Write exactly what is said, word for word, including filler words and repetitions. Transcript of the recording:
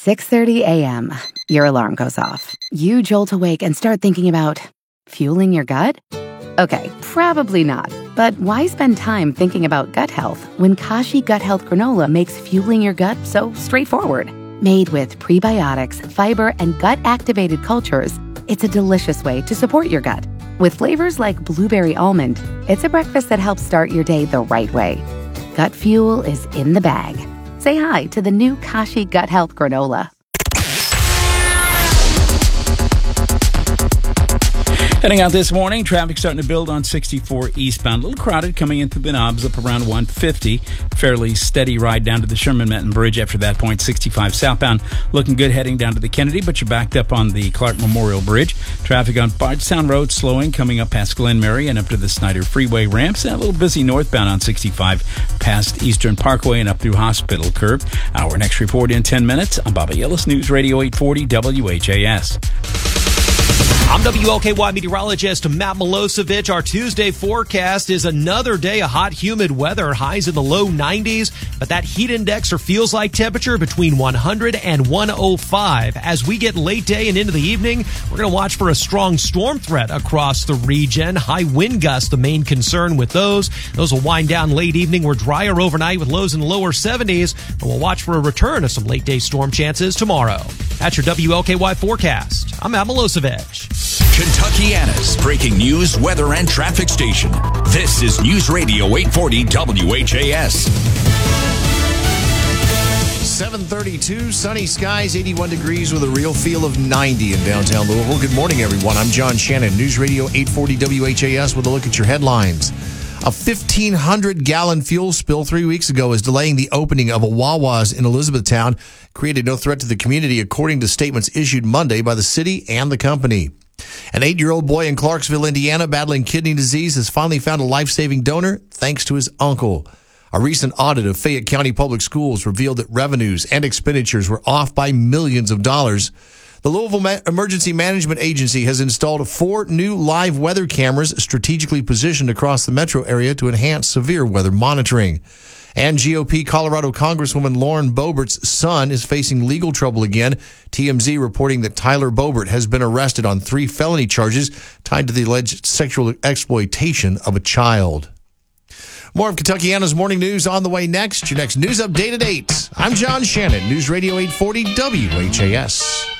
six thirty a.m., your alarm goes off. You jolt awake and start thinking about fueling your gut? Okay, probably not. But why spend time thinking about gut health when Kashi Gut Health Granola makes fueling your gut so straightforward? Made with prebiotics, fiber, and gut-activated cultures, it's a delicious way to support your gut. With flavors like blueberry almond, it's a breakfast that helps start your day the right way. Gut fuel is in the bag. Say hi to the new Kashi Gut Health Granola. Heading out this morning, traffic starting to build on sixty-four eastbound. A little crowded coming into the Knobs up around one fifty. Fairly steady ride down to the Sherman-Menton Bridge after that point. sixty-five southbound looking good heading down to the Kennedy, but you're backed up on the Clark Memorial Bridge. Traffic on Bardstown Road slowing coming up past Glen Mary and up to the Snyder Freeway ramps. And a little busy northbound on sixty-five past Eastern Parkway and up through Hospital Curve. Our next report in ten minutes. I'm Bobby Ellis, News Radio eight forty W H A S. I'm W L K Y meteorologist Matt Milosevich. Our Tuesday forecast is another day of hot, humid weather, highs in the low nineties, but that heat index or feels like temperature between one hundred and one oh five. As we get late day and into the evening, we're going to watch for a strong storm threat across the region. High wind gusts, the main concern with those. Those will wind down late evening. We're drier overnight with lows in the lower seventies, and we'll watch for a return of some late day storm chances tomorrow. That's your W L K Y forecast. I'm Matt Milosevich. Kentuckiana's breaking news, weather, and traffic station. This is News Radio eight forty W H A S. seven thirty-two, sunny skies, eighty-one degrees with a real feel of ninety in downtown Louisville. Good morning, everyone. I'm John Shannon, News Radio eight forty W H A S with a look at your headlines. A fifteen hundred gallon fuel spill three weeks ago is delaying the opening of a Wawa's in Elizabethtown. Created no threat to the community, according to statements issued Monday by the city and the company. An eight-year-old boy in Clarksville, Indiana, battling kidney disease has finally found a life-saving donor thanks to his uncle. A recent audit of Fayette County Public Schools revealed that revenues and expenditures were off by millions of dollars. The Louisville Ma- Emergency Management Agency has installed four new live weather cameras strategically positioned across the metro area to enhance severe weather monitoring. And G O P Colorado Congresswoman Lauren Boebert's son is facing legal trouble again. T M Z reporting that Tyler Boebert has been arrested on three felony charges tied to the alleged sexual exploitation of a child. More of Kentuckiana's morning news on the way next. Your next news update at eight. I'm John Shannon, News Radio eight forty W H A S.